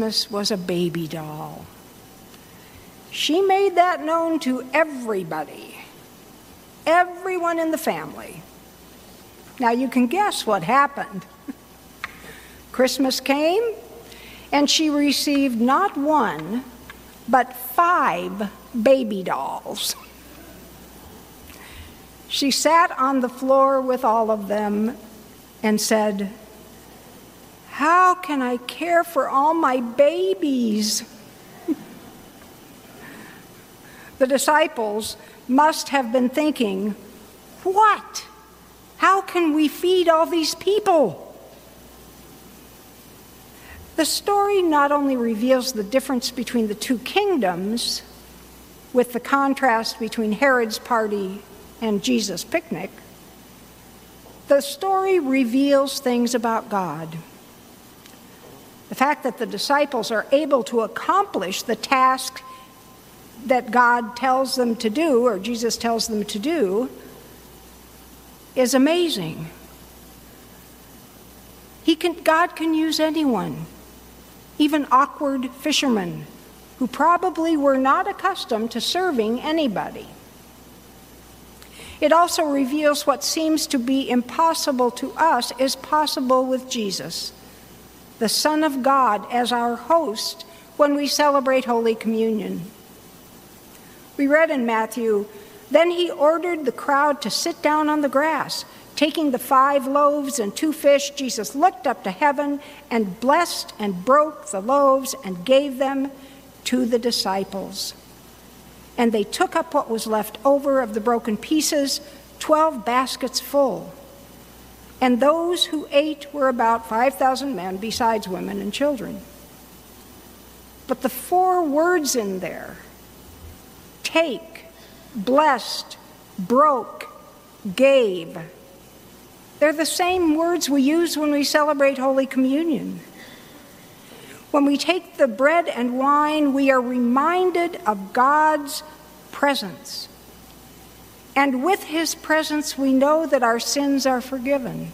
was a baby doll. She made that known to everybody, everyone in the family. Now you can guess what happened. Christmas came, and she received not one, but 5 baby dolls. She sat on the floor with all of them and said, "How can I care for all my babies?" The disciples must have been thinking, "What? How can we feed all these people?" The story not only reveals the difference between the two kingdoms, with the contrast between Herod's party and Jesus' picnic, the story reveals things about God. The fact that the disciples are able to accomplish the task that God tells them to do, or Jesus tells them to do, is amazing. God can use anyone, even awkward fishermen who probably were not accustomed to serving anybody. It also reveals what seems to be impossible to us is possible with Jesus, the Son of God, as our host when we celebrate Holy Communion. We read in Matthew, "Then he ordered the crowd to sit down on the grass. Taking the 5 loaves and 2 fish, Jesus looked up to heaven and blessed and broke the loaves and gave them to the disciples. And they took up what was left over of the broken pieces, 12 baskets full. And those who ate were about 5,000 men, besides women and children." But the 4 words in there, take, blessed, broke, gave, they're the same words we use when we celebrate Holy Communion. When we take the bread and wine, we are reminded of God's presence. And with his presence, we know that our sins are forgiven.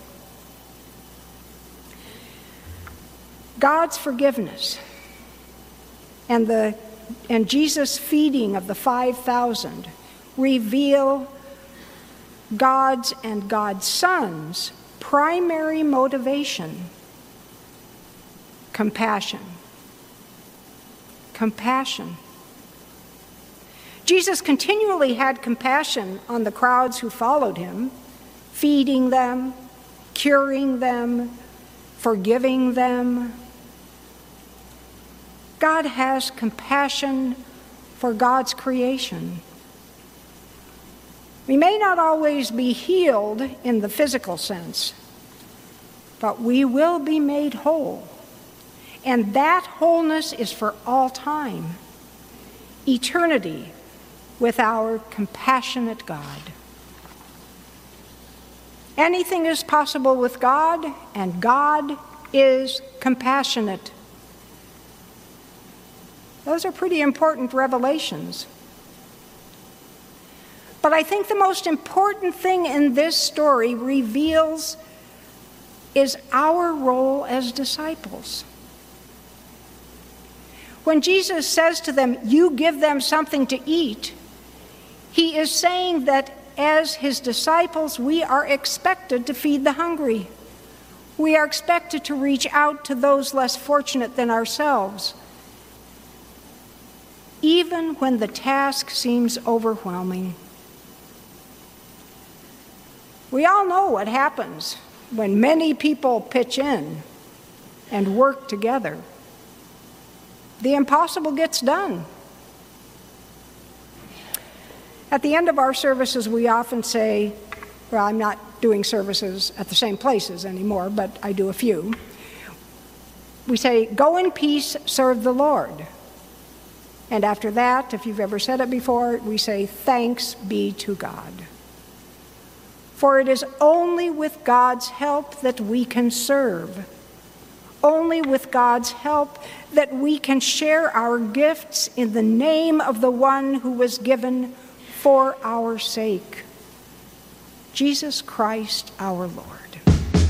God's forgiveness and Jesus' feeding of the 5,000 reveal God's and God's Son's primary motivation: compassion. Compassion. Jesus continually had compassion on the crowds who followed him, feeding them, curing them, forgiving them. God has compassion for God's creation. We may not always be healed in the physical sense, but we will be made whole. And that wholeness is for all time, eternity with our compassionate God. Anything is possible with God, and God is compassionate. Those are pretty important revelations. But I think the most important thing in this story is our role as disciples. When Jesus says to them, "You give them something to eat," he is saying that as his disciples, we are expected to feed the hungry. We are expected to reach out to those less fortunate than ourselves, even when the task seems overwhelming. We all know what happens when many people pitch in and work together. The impossible gets done. At the end of our services, we often say, well, I'm not doing services at the same places anymore, but I do a few. We say, "Go in peace, serve the Lord." And after that, if you've ever said it before, we say, "Thanks be to God." For it is only with God's help that we can serve. Only with God's help that we can share our gifts in the name of the one who was given for our sake, Jesus Christ our Lord.